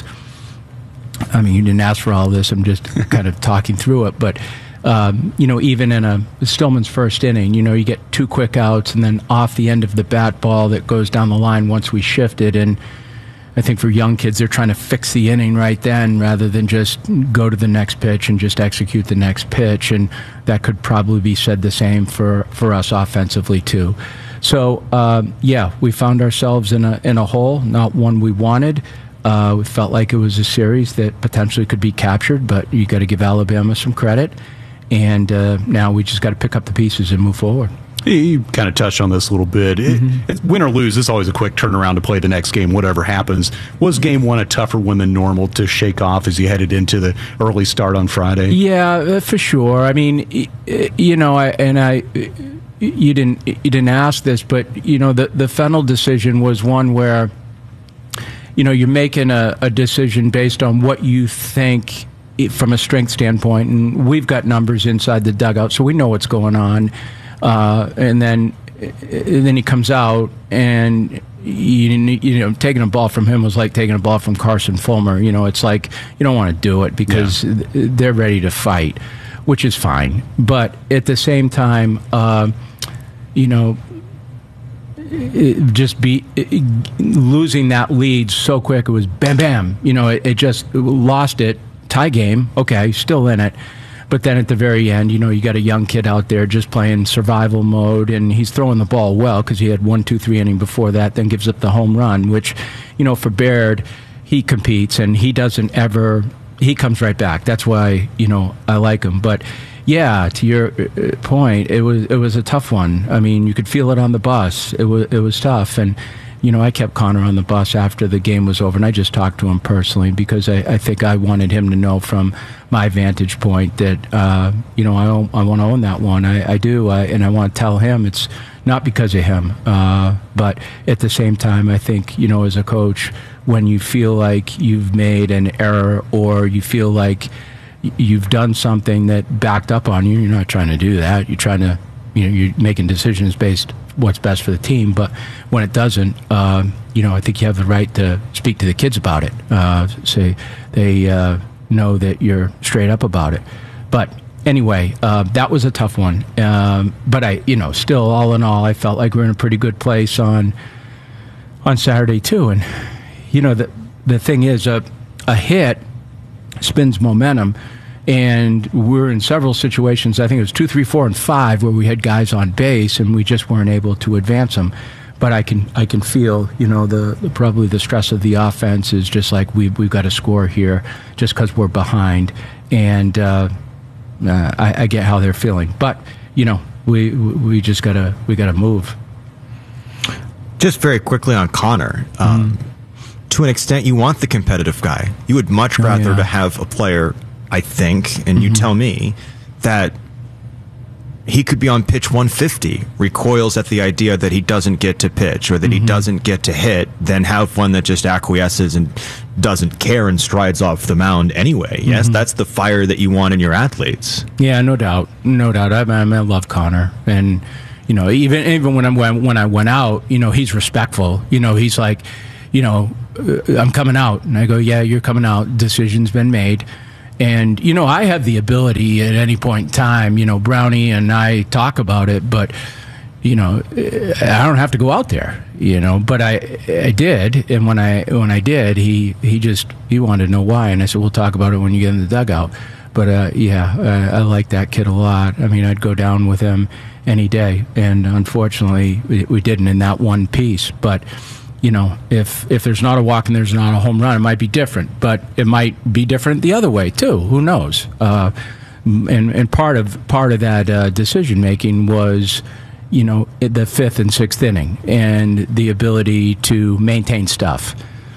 U: I mean, you didn't ask for all this. I'm just kind of talking through it. But, um, you know, even in a Stillman's first inning, you know, you get two quick outs and then off the end of the bat ball that goes down the line once we shifted. And I think for young kids, they're trying to fix the inning right then rather than just go to the next pitch and just execute the next pitch. And that could probably be said the same for, for us offensively, too. So, um, yeah, we found ourselves in a in a hole, not one we wanted. Uh, we felt like it was a series that potentially could be captured, but you got to give Alabama some credit. And uh, now we just got to pick up the pieces and move forward.
N: You kind of touched on this a little bit. Mm-hmm. It, win or lose, it's always a quick turnaround to play the next game, whatever happens. Was game one a tougher one than normal to shake off as you headed into the early start on Friday?
U: Yeah, for sure. I mean, you know, I, and I, you didn't you didn't ask this, but you know, the the Fennell decision was one where, you know, you're making a, a decision based on what you think from a strength standpoint, and we've got numbers inside the dugout, so we know what's going on. Uh, and then, and then he comes out, and you, you know, taking a ball from him was like taking a ball from Carson Fulmer. You know, it's like you don't want to do it because yeah. they're ready to fight, which is fine. But at the same time, uh, you know, it just be it, losing that lead so quick. It was bam, bam. You know, it, it just lost it. Tie game. Okay, still in it. But then at the very end, you know, you got a young kid out there just playing survival mode, and he's throwing the ball well because he had one, two, three inning before that, then gives up the home run, which, you know, for Baird, he competes, and he doesn't ever, he comes right back. That's why, you know, I like him. But, yeah, to your point, it was it was a tough one. I mean, you could feel it on the bus. It was, it was tough, and you know, I kept Connor on the bus after the game was over, and I just talked to him personally because I, I think I wanted him to know from my vantage point that, uh, you know, I, I want to own that one. I, I do, I, and I want to tell him it's not because of him. Uh, but at the same time, I think, you know, as a coach, when you feel like you've made an error or you feel like you've done something that backed up on you, you're not trying to do that. You're trying to, you know, you're making decisions based what's best for the team. But when it doesn't, uh, you know, I think you have the right to speak to the kids about it. Uh, say they uh, know that you're straight up about it. But anyway, uh, that was a tough one. Um, but I, you know, still, all in all, I felt like we were in a pretty good place on on Saturday too. And you know, the the thing is, a a hit spins momentum. And we're in several situations, I think it was two, three, four, and five, where we had guys on base and we just weren't able to advance them. But I can I can feel, you know, the, the probably the stress of the offense is just like we've, we've got to score here just because we're behind. And uh, uh, I, I get how they're feeling. But, you know, we we just got to we got to move.
O: Just very quickly on Connor. Um, mm. To an extent, you want the competitive guy. You would much rather oh, yeah. to have a player, I think, and you mm-hmm. tell me, that he could be on pitch one fifty, recoils at the idea that he doesn't get to pitch or that mm-hmm. he doesn't get to hit, then have one that just acquiesces and doesn't care and strides off the mound anyway. Mm-hmm. Yes, that's the fire that you want in your athletes.
U: Yeah, no doubt. No doubt. I, I, I love Connor. And, you know, even even when, I, when I went out, you know, he's respectful. You know, he's like, you know, I'm coming out. And I go, yeah, you're coming out. Decision's been made. And, you know, I have the ability at any point in time, you know, Brownie and I talk about it, but, you know, I don't have to go out there, you know, but I I did. And when I when I did, he, he just, he wanted to know why. And I said, we'll talk about it when you get in the dugout. But, uh, yeah, I, I like that kid a lot. I mean, I'd go down with him any day. And unfortunately, we, we didn't in that one piece. But, you know, if if there's not a walk and there's not a home run, it might be different. But it might be different the other way too. Who knows? Uh, and and part of part of that uh, decision making was, you know, the fifth and sixth inning and the ability to maintain stuff.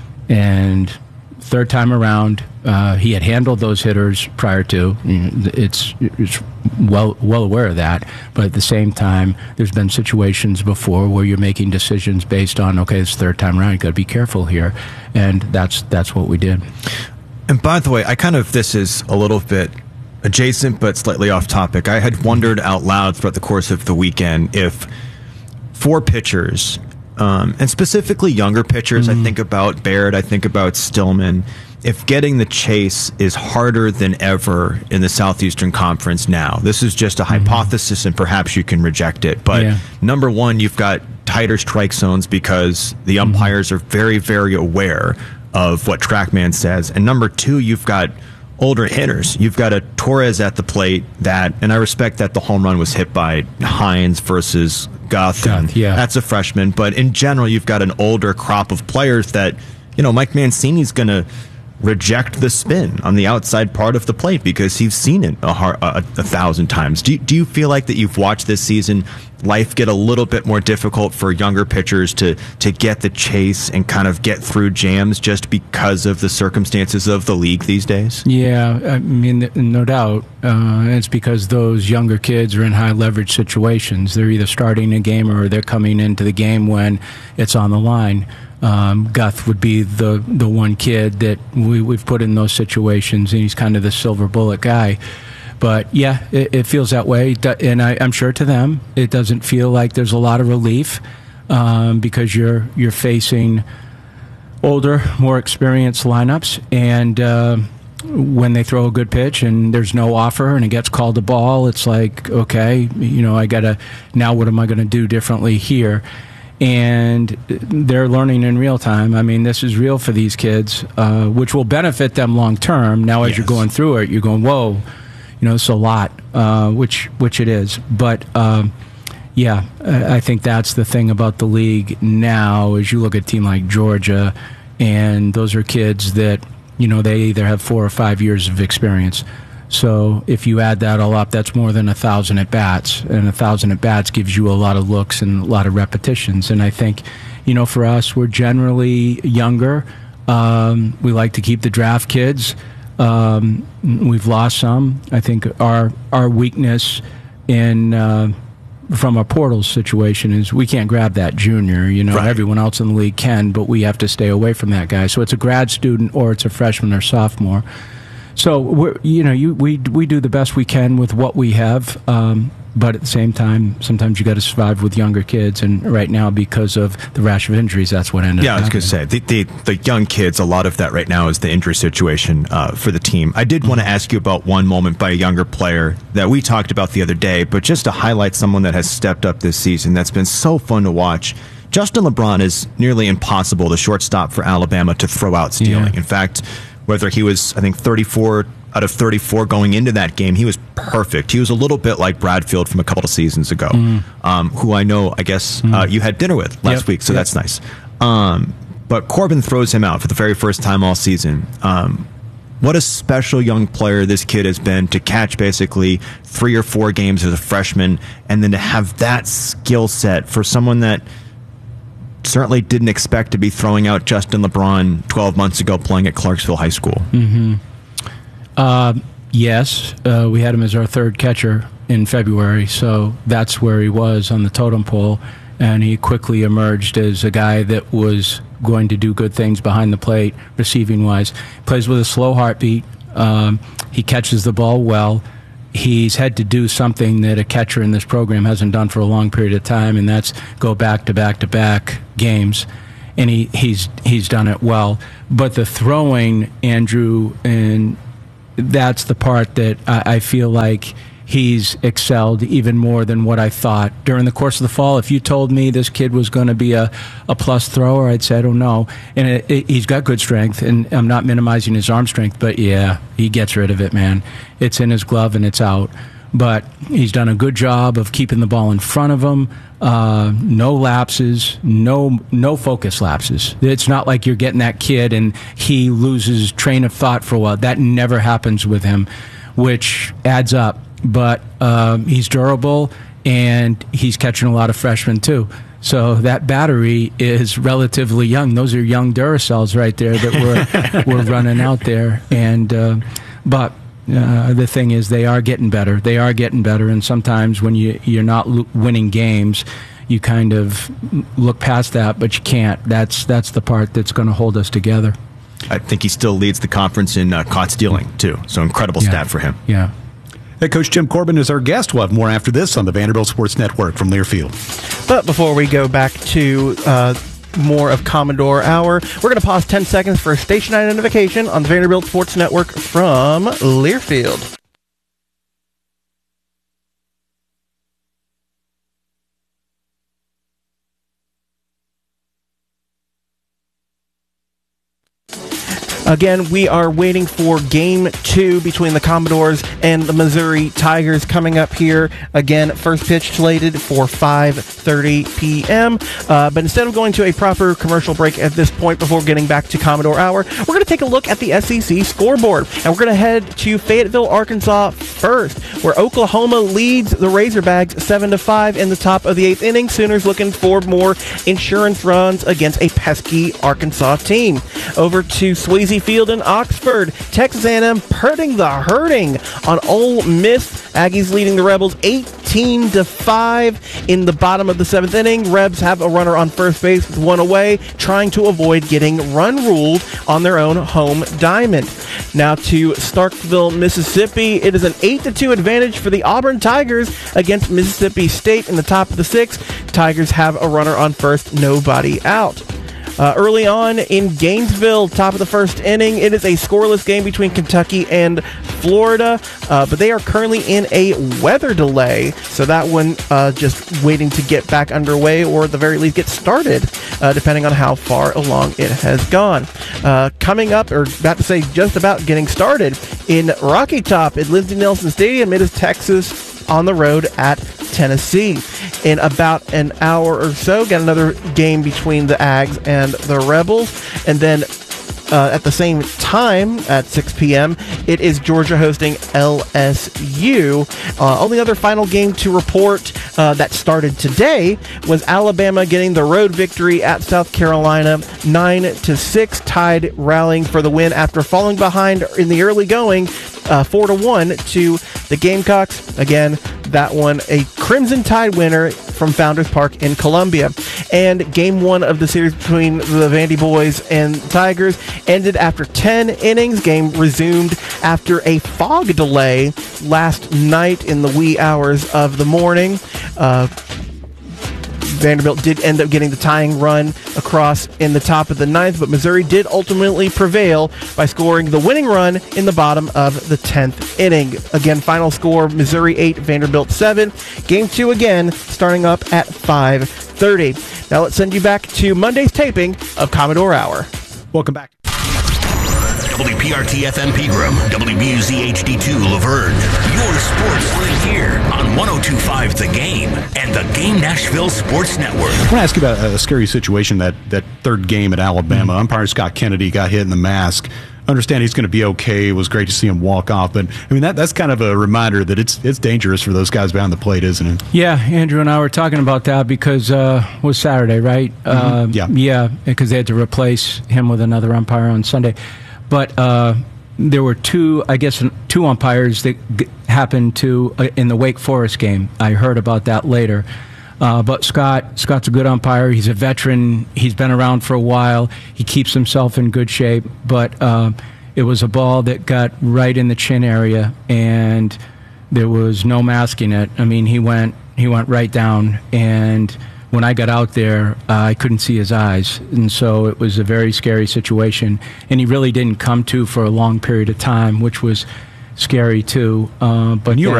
U: And third time around, uh, he had handled those hitters prior to. It's, it's well well aware of that, but at the same time, there's been situations before where you're making decisions based on, okay, it's third time around, you got to be careful here, and that's that's what we did.
O: And by the way, I kind of this is a little bit adjacent, but slightly off topic. I had wondered out loud throughout the course of the weekend if four pitchers. Um, and specifically younger pitchers, mm-hmm. I think about Baird, I think about Stillman. If getting the chase is harder than ever in the Southeastern Conference now, this is just a mm-hmm. hypothesis and perhaps you can reject it. But yeah. number one, you've got tighter strike zones because the umpires mm-hmm. are very, very aware of what TrackMan says. And number two, you've got older hitters. You've got a Torres at the plate that, and I respect that the home run was hit by Hines versus Guth.
U: Guth, yeah.
O: That's a freshman. But in general, you've got an older crop of players that, you know, Mike Mancini's going to reject the spin on the outside part of the plate because he's seen it a, a, a thousand times. Do you, do you feel like that you've watched this season life get a little bit more difficult for younger pitchers to to get the chase and kind of get through jams just because of the circumstances of the league these days?
U: Yeah, I mean, no doubt. Uh, it's because those younger kids are in high leverage situations. They're either starting a game or they're coming into the game when it's on the line. Um, Guth would be the the one kid that we, we've put in those situations, and he's kind of the silver bullet guy. But yeah, it, it feels that way, and I, I'm sure to them it doesn't feel like there's a lot of relief um, because you're you're facing older, more experienced lineups, and uh, when they throw a good pitch and there's no offer and it gets called a ball, it's like, okay, you know, I gotta now what am I going to do differently here? And they're learning in real time. I mean, this is real for these kids, uh, which will benefit them long term. Now, as yes. you're going through it, you're going, whoa, you know, it's a lot, uh, which which it is. But, um, yeah, I think that's the thing about the league now is you look at a team like Georgia, and those are kids that, you know, they either have four or five years of experience. So if you add that all up, that's more than a thousand at bats, and a thousand at bats gives you a lot of looks and a lot of repetitions. And I think, you know, for us, we're generally younger. Um, we like to keep the draft kids. Um, we've lost some. I think our our weakness in uh, from a portal situation is we can't grab that junior. You know, right. Everyone else in the league can, but we have to stay away from that guy. So it's a grad student or it's a freshman or sophomore. So we're, you know, you, we we do the best we can with what we have, um, but at the same time, sometimes you got to survive with younger kids. And right now, because of the rash of injuries, that's what ended.
O: Yeah,
U: up
O: I was going to say the, the the young kids. A lot of that right now is the injury situation uh, for the team. I did mm-hmm. want to ask you about one moment by a younger player that we talked about the other day, but just to highlight someone that has stepped up this season. That's been so fun to watch. Justin LeBron is nearly impossible, the shortstop for Alabama, to throw out stealing.
U: Yeah.
O: In fact, whether he was, I think, thirty-four out of thirty-four going into that game, he was perfect. He was a little bit like Bradfield from a couple of seasons ago, mm. um, who I know, I guess, mm. uh, you had dinner with last
U: yep.
O: week, so
U: yep.
O: that's nice. Um, but Corbin throws him out for the very first time all season. Um, what a special young player this kid has been to catch basically three or four games as a freshman, and then to have that skill set for someone that certainly didn't expect to be throwing out Justin LeBron twelve months ago playing at Clarksville High School.
U: Mm-hmm. Uh, yes, uh, we had him as our third catcher in February, so that's where he was on the totem pole, and he quickly emerged as a guy that was going to do good things behind the plate, receiving-wise. Plays with a slow heartbeat. Um, he catches the ball well. He's had to do something that a catcher in this program hasn't done for a long period of time, and that's go back-to-back-to-back games. And he, he's he's done it well. But the throwing, Andrew, and that's the part that I, I feel like he's excelled even more than what I thought. During the course of the fall, if you told me this kid was going to be a, a plus thrower, I'd say, I don't know. And it, it, he's got good strength, and I'm not minimizing his arm strength, but yeah, he gets rid of it, man. It's in his glove and it's out. But he's done a good job of keeping the ball in front of him. Uh, no lapses, no no focus lapses. It's not like you're getting that kid and he loses train of thought for a while. That never happens with him, which adds up. But um, he's durable, and he's catching a lot of freshmen, too. So that battery is relatively young. Those are young Duracells right there that we're, we're running out there. And uh, But uh, the thing is, they are getting better. They are getting better, and sometimes when you, you're not lo- winning games, you kind of look past that, but you can't. That's, that's the part that's going to hold us together.
O: I think he still leads the conference in uh, caught stealing, too. So incredible
U: Yeah.
O: stat for him.
U: Yeah.
N: Head coach Tim Corbin is our guest. We'll have more after this on the Vanderbilt Sports Network from Learfield.
T: But before we go back to uh, more of Commodore Hour, we're going to pause ten seconds for a station identification on the Vanderbilt Sports Network from Learfield. Again, we are waiting for game two between the Commodores and the Missouri Tigers coming up here. Again, first pitch slated for five thirty p.m. Uh, but instead of going to a proper commercial break at this point before getting back to Commodore Hour, we're going to take a look at the S E C scoreboard. And we're going to head to Fayetteville, Arkansas first, where Oklahoma leads the Razorbacks seven to five in the top of the eighth inning. Sooners looking for more insurance runs against a pesky Arkansas team. Over to Swayze Field in Oxford, Texas A and M hurting the hurting on Ole Miss. Aggies leading the Rebels eighteen to five in the bottom of the seventh inning. Rebs have a runner on first base with one away, trying to avoid getting run ruled on their own home diamond. Now to Starkville, Mississippi. It is an eight to two advantage for the Auburn Tigers against Mississippi State in the top of the sixth. Tigers have a runner on first, nobody out. Uh, early on in Gainesville, top of the first inning, it is a scoreless game between Kentucky and Florida, uh, but they are currently in a weather delay, so that one uh, just waiting to get back underway, or at the very least get started, uh, depending on how far along it has gone. Uh, coming up, or about to say just about getting started, in Rocky Top at Lindsey Nelson Stadium, it is Texas on the road at Tennessee. In about an hour or so, got another game between the Ags and the Rebels. And then uh, at the same time, at six p.m., it is Georgia hosting L S U. Uh, only other final game to report uh, that started today was Alabama getting the road victory at South Carolina, nine to six, Tide rallying for the win after falling behind in the early going, uh, four to one to the Gamecocks. Again, that one a Crimson Tide winner from Founders Park in Columbia. And game one of the series between the Vandy Boys and Tigers ended after ten innings. Game resumed after a fog delay last night in the wee hours of the morning. Uh, Vanderbilt did end up getting the tying run across in the top of the ninth, but Missouri did ultimately prevail by scoring the winning run in the bottom of the tenth inning. Again, final score, Missouri eight, Vanderbilt seven. Game two again, starting up at five thirty. Now let's send you back to Monday's taping of Commodore Hour.
N: Welcome back.
D: W P R T F M Pegram, W B U Z H D two Laverne. Your sports live here on one oh two point five The Game and the Game Nashville Sports Network.
N: I want to ask you about a scary situation, that, that third game at Alabama. Mm-hmm. Umpire Scott Kennedy got hit in the mask. I understand he's going to be okay. It was great to see him walk off, but I mean that that's kind of a reminder that it's it's dangerous for those guys behind the plate, isn't it?
U: Yeah, Andrew and I were talking about that because uh, it was Saturday, right?
N: Mm-hmm.
U: Uh,
N: yeah,
U: yeah, because they had to replace him with another umpire on Sunday. But uh, there were two, I guess, two umpires that g- happened to uh, in the Wake Forest game. I heard about that later. Uh, but Scott, Scott's a good umpire. He's a veteran. He's been around for a while. He keeps himself in good shape. But uh, it was a ball that got right in the chin area, and there was no masking it. I mean, he went he went right down, and when I got out there, uh, I couldn't see his eyes, and so it was a very scary situation. And he really didn't come to for a long period of time, which was scary too. Uh, but
N: you
U: then,
N: were